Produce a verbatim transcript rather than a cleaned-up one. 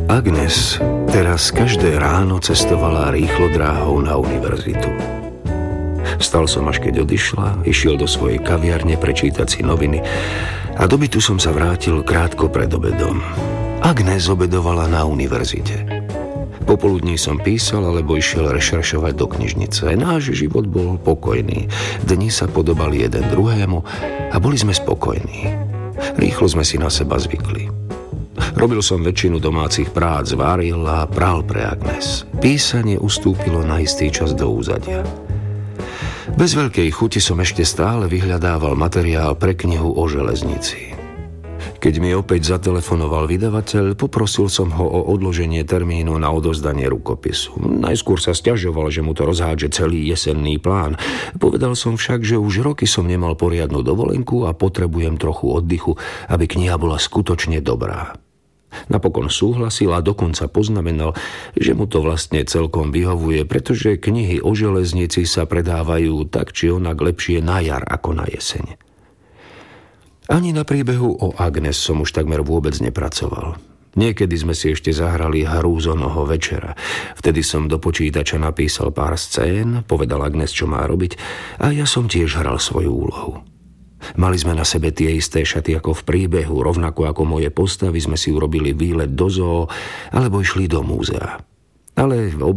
Agnes teraz každé ráno cestovala rýchlo dráhou na univerzitu. Vstal som, až keď odišla, išiel do svojej kaviarne prečítať si noviny a do bytu som sa vrátil krátko pred obedom. Agnes obedovala na univerzite. Popoludní som písal alebo išiel rešeršovať do knižnice. Náš život bol pokojný. Dni sa podobali jeden druhému a boli sme spokojní. Rýchlo sme si na seba zvykli. Robil som väčšinu domácich prác, varil a pral pre Agnes. Písanie ustúpilo na istý čas do úzadia. Bez veľkej chuti som ešte stále vyhľadával materiál pre knihu o železnici. Keď mi opäť zatelefonoval vydavateľ, poprosil som ho o odloženie termínu na odozdanie rukopisu. Najskôr sa sťažoval, že mu to rozhádže celý jesenný plán. Povedal som však, že už roky som nemal poriadnu dovolenku a potrebujem trochu oddychu, aby kniha bola skutočne dobrá. Napokon súhlasil a dokonca poznamenal, že mu to vlastne celkom vyhovuje, pretože knihy o železnici sa predávajú tak či onak lepšie na jar ako na jeseň. Ani na príbehu o Agnes som už takmer vôbec nepracoval. Niekedy sme si ešte zahrali hru z onoho večera. Vtedy som do počítača napísal pár scén, povedal Agnes, čo má robiť, a ja som tiež hral svoju úlohu. Mali sme na sebe tie isté šaty ako v príbehu, rovnako ako moje postavy sme si urobili výlet do zoo alebo išli do múzea. Ale